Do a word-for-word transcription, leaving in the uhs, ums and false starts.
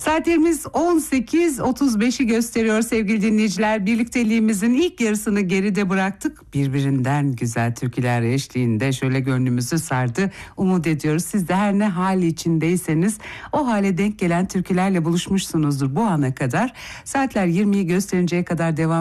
Saatlerimiz on sekiz otuz beşi gösteriyor sevgili dinleyiciler. Birlikteliğimizin ilk yarısını geride bıraktık. Birbirinden güzel türküler eşliğinde şöyle gönlümüzü sardı. Umut ediyoruz siz de her ne hali içindeyseniz o hale denk gelen türkülerle buluşmuşsunuzdur bu ana kadar. Saatler yirmiyi gösterinceye kadar devam